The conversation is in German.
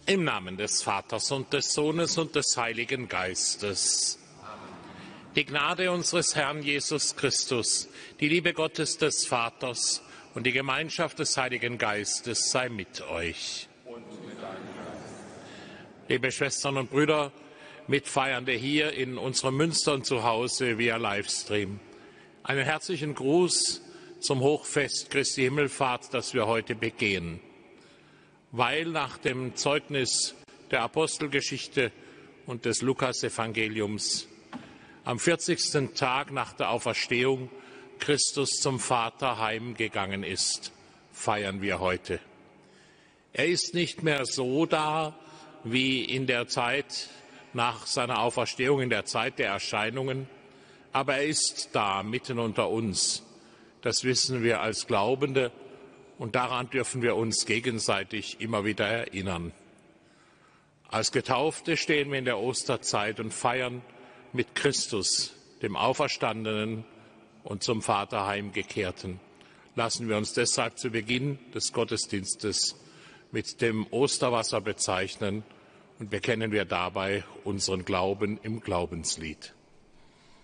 Im Namen des Vaters und des Sohnes und des Heiligen Geistes. Die Gnade unseres Herrn Jesus Christus, die Liebe Gottes des Vaters und die Gemeinschaft des Heiligen Geistes sei mit euch. Liebe Schwestern und Brüder, Mitfeiernde hier in unserem Münstern zu Hause via Livestream, einen herzlichen Gruß zum Hochfest Christi Himmelfahrt, das wir heute begehen. Weil nach dem Zeugnis der Apostelgeschichte und des Lukasevangeliums am 40. Tag nach der Auferstehung Christus zum Vater heimgegangen ist, feiern wir heute. Er ist nicht mehr so da wie in der Zeit nach seiner Auferstehung, in der Zeit der Erscheinungen, aber er ist da mitten unter uns. Das wissen wir als Glaubende. Und daran dürfen wir uns gegenseitig immer wieder erinnern. Als Getaufte stehen wir in der Osterzeit und feiern mit Christus, dem Auferstandenen und zum Vater heimgekehrten. Lassen wir uns deshalb zu Beginn des Gottesdienstes mit dem Osterwasser bezeichnen und bekennen wir dabei unseren Glauben im Glaubenslied.